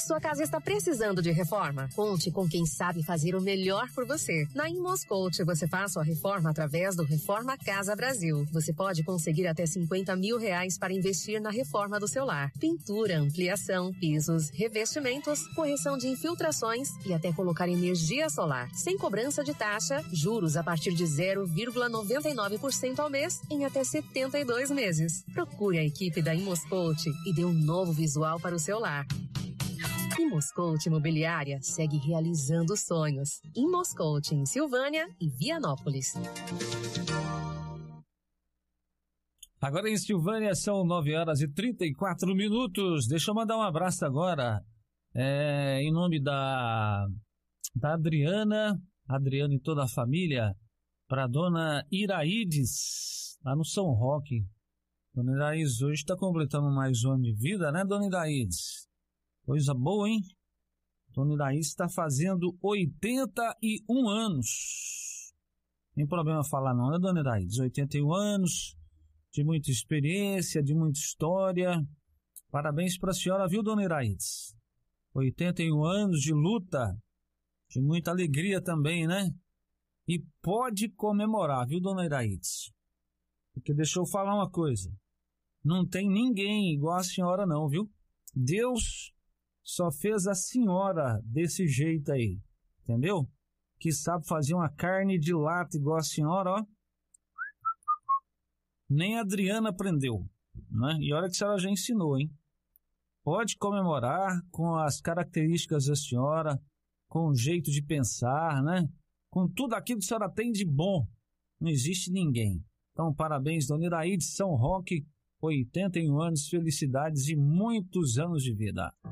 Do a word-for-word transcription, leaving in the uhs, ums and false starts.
Sua casa está precisando de reforma? Conte com quem sabe fazer o melhor por você. Na Imoscout, você faz sua reforma através do Reforma Casa Brasil. Você pode conseguir até cinquenta mil reais para investir na reforma do seu lar. Pintura, ampliação, pisos, revestimentos, correção de infiltrações e até colocar energia solar. Sem cobrança de taxa, juros a partir de zero vírgula noventa e nove por cento ao mês em até setenta e dois meses. Procure a equipe da Imoscout e dê um novo visual para o seu lar. Imoscout Imobiliária segue realizando sonhos. Imoscout em Silvânia e Vianópolis. Agora em Silvânia são nove horas e trinta e quatro minutos. Deixa eu mandar um abraço agora, é, em nome da, da Adriana, Adriana e toda a família, para a dona Iraídes, lá no São Roque. Dona Iraídes hoje está completando mais um ano de vida, né, dona Iraídes? Coisa boa, hein? Dona Iraídes está fazendo oitenta e um anos. Não tem problema falar não, né, dona Iraídes? oitenta e um anos, de muita experiência, de muita história. Parabéns para a senhora, viu, dona Iraídes? oitenta e um anos de luta, de muita alegria também, né? E pode comemorar, viu, dona Iraídes? Porque deixa eu falar uma coisa. Não tem ninguém igual a senhora não, viu? Deus só fez a senhora desse jeito aí, entendeu? Que sabe fazer uma carne de lata igual a senhora, ó. Nem a Adriana aprendeu, né? E olha que a senhora já ensinou, hein? Pode comemorar com as características da senhora, com o jeito de pensar, né? Com tudo aquilo que a senhora tem de bom. Não existe ninguém. Então, parabéns, dona Iraíde, São Roque, oitenta e um anos, felicidades e muitos anos de vida.